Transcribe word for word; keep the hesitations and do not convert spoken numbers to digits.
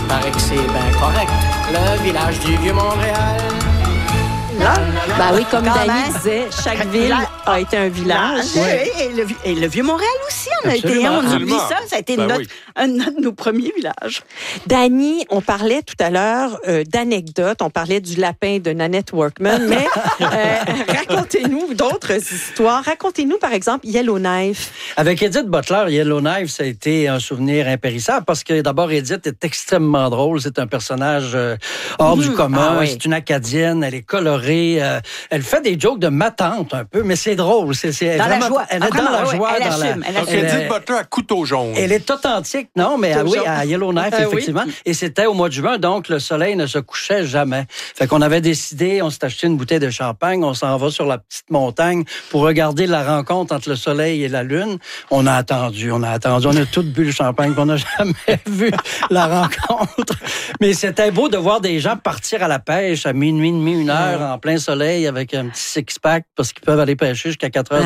paraît que c'est bien correct. Le village du Vieux-Montréal. Là, Ben oui, comme Quand Dany même. disait, chaque Chaque ville village a été un village. Oui, et le, et le Vieux-Montréal aussi, on a Absolument, été, on oublie absolument. ça, ça a été Ben notre, oui. un de nos premiers villages. Dany, on parlait tout à l'heure euh, d'anecdotes, on parlait du lapin de Nanette Workman, mais euh, racontez-nous d'autres histoires. Racontez-nous, par exemple, Yellowknife. Avec Edith Butler, Yellowknife, ça a été un souvenir impérissable parce que d'abord, Edith est extrêmement drôle. C'est un personnage euh, hors Mmh. du commun. Ah oui. C'est une Acadienne. Elle est colorée. euh, elle fait des jokes de ma tante un peu, mais c'est drôle. C'est, c'est Dans la vraiment- joie. Elle Ah, est dans vraiment, la oui, joie. elle dans la- assume, elle Donc, assume. Elle Edith est- Butler à couteau jaune. Elle est authentique, non, mais ah, oui, à Yellowknife, Ah oui. effectivement. Et c'était au mois de juin, donc le soleil ne se couchait jamais. Fait qu'on avait décidé, on s'est acheté une bouteille de champagne, on s'en va sur la petite montagne pour regarder la rencontre entre le soleil et la lune. On a attendu, on a attendu, on a tous bu le champagne, qu'on n'a jamais vu la rencontre. Mais c'était beau de voir des gens partir à la pêche à minuit, demi, une heure, en plein soleil, avec un petit six-pack, parce qu'ils peuvent aller pêcher jusqu'à quatre heures